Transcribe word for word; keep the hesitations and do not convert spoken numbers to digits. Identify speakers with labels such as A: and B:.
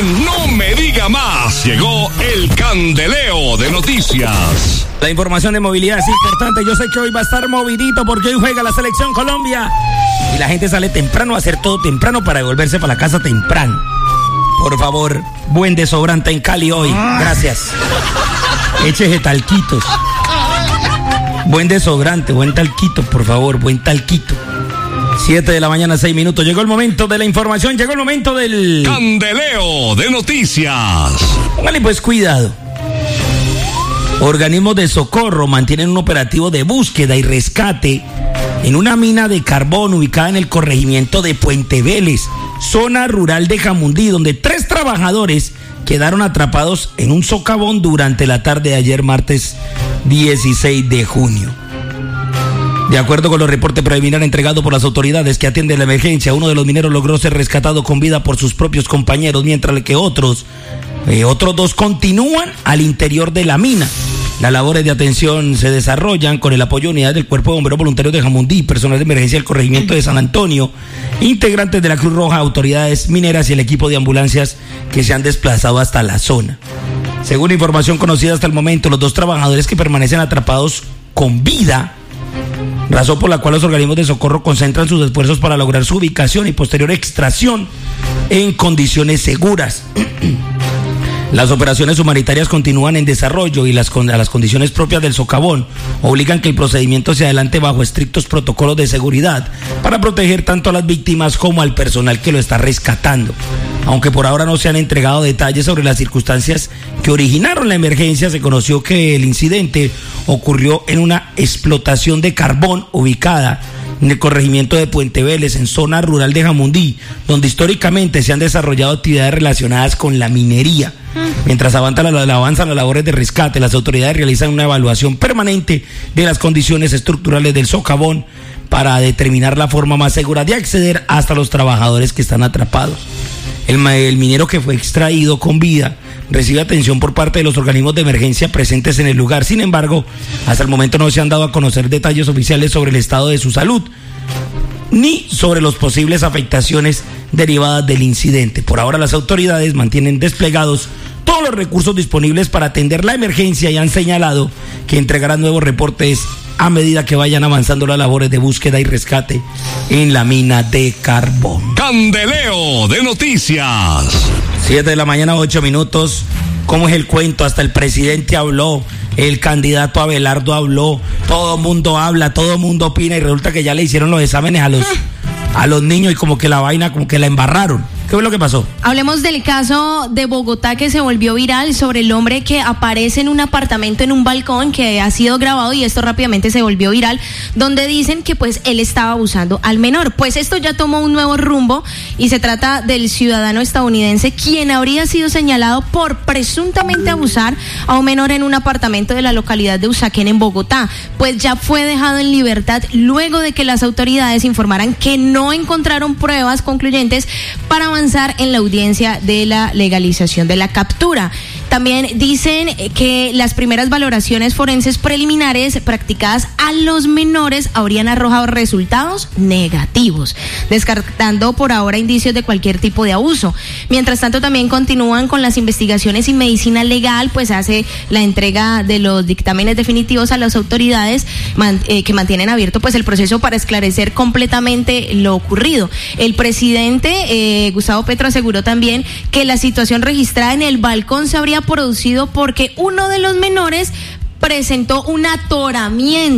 A: No Me Diga Más. Llegó el candeleo de noticias.
B: La información de movilidad es importante. Yo sé que hoy va a estar movidito porque hoy juega la selección Colombia. Y la gente sale temprano a hacer todo temprano para devolverse para la casa temprano. Por favor, buen desodorante en Cali hoy. Gracias. Échese talquitos. Buen desodorante, buen talquito, por favor, buen talquito. Siete de la mañana, seis minutos. Llegó el momento de la información, llegó el momento del
A: candeleo de noticias.
B: Póngale pues cuidado. Organismos de socorro mantienen un operativo de búsqueda y rescate en una mina de carbón ubicada en el corregimiento de Puente Vélez, zona rural de Jamundí, donde tres trabajadores quedaron atrapados en un socavón durante la tarde de ayer, martes dieciséis de junio. De acuerdo con los reportes preliminares entregados por las autoridades que atienden la emergencia, uno de los mineros logró ser rescatado con vida por sus propios compañeros, mientras que otros, eh, otros dos continúan al interior de la mina. Las labores de atención se desarrollan con el apoyo de unidades del Cuerpo de Bomberos Voluntarios de Jamundí, personal de emergencia del corregimiento de San Antonio, integrantes de la Cruz Roja, autoridades mineras y el equipo de ambulancias que se han desplazado hasta la zona. Según información conocida hasta el momento, los dos trabajadores que permanecen atrapados con vida, razón por la cual los organismos de socorro concentran sus esfuerzos para lograr su ubicación y posterior extracción en condiciones seguras. Las operaciones humanitarias continúan en desarrollo y las, a las condiciones propias del socavón obligan que el procedimiento se adelante bajo estrictos protocolos de seguridad para proteger tanto a las víctimas como al personal que lo está rescatando. Aunque por ahora no se han entregado detalles sobre las circunstancias que originaron la emergencia, se conoció que el incidente ocurrió en una explotación de carbón ubicada en el corregimiento de Puente Vélez, en zona rural de Jamundí, donde históricamente se han desarrollado actividades relacionadas con la minería. Mientras avanzan las, avanzan las labores de rescate, las autoridades realizan una evaluación permanente de las condiciones estructurales del socavón para determinar la forma más segura de acceder hasta los trabajadores que están atrapados. El, el minero que fue extraído con vida recibe atención por parte de los organismos de emergencia presentes en el lugar. Sin embargo, hasta el momento no se han dado a conocer detalles oficiales sobre el estado de su salud, ni sobre las posibles afectaciones derivadas del incidente. Por ahora, las autoridades mantienen desplegados todos los recursos disponibles para atender la emergencia y han señalado que entregarán nuevos reportes a medida que vayan avanzando las labores de búsqueda y rescate en la mina de carbón.
A: Candeleo de noticias.
B: Siete de la mañana, ocho minutos. ¿Cómo es el cuento? Hasta el presidente habló, el candidato Abelardo habló, todo el mundo habla, todo el mundo opina y resulta que ya le hicieron los exámenes a los, a los niños y como que la vaina, como que la embarraron. ¿Qué fue lo que pasó?
C: Hablemos del caso de Bogotá que se volvió viral sobre el hombre que aparece en un apartamento en un balcón que ha sido grabado y esto rápidamente se volvió viral, donde dicen que pues él estaba abusando al menor. Pues esto ya tomó un nuevo rumbo y se trata del ciudadano estadounidense quien habría sido señalado por presuntamente abusar a un menor en un apartamento de la localidad de Usaquén en Bogotá. Pues ya fue dejado en libertad luego de que las autoridades informaran que no encontraron pruebas concluyentes para avanzar en la audiencia de la legalización de la captura. También dicen que las primeras valoraciones forenses preliminares practicadas a los menores habrían arrojado resultados negativos, descartando por ahora indicios de cualquier tipo de abuso. Mientras tanto, también continúan con las investigaciones y medicina legal, pues hace la entrega de los dictámenes definitivos a las autoridades man, eh, que mantienen abierto pues el proceso para esclarecer completamente lo ocurrido. El presidente eh, Gustavo Petro aseguró también que la situación registrada en el balcón se habría producido porque uno de los menores presentó un atoramiento